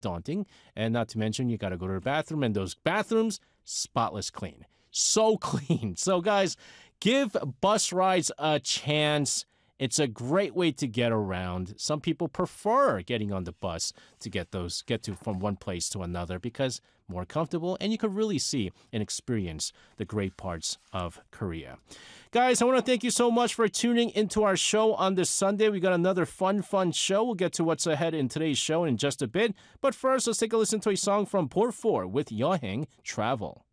daunting. And not to mention, you got to go to the bathroom, and those bathrooms, spotless clean. So clean. So, guys, give bus rides a chance. It's a great way to get around. Some people prefer getting on the bus to get to from one place to another because more comfortable, and you can really see and experience the great parts of Korea. Guys, I want to thank you so much for tuning into our show on this Sunday. We got another fun show. We'll get to what's ahead in today's show in just a bit. But first, let's take a listen to a song from Por4 with 여행 Travel.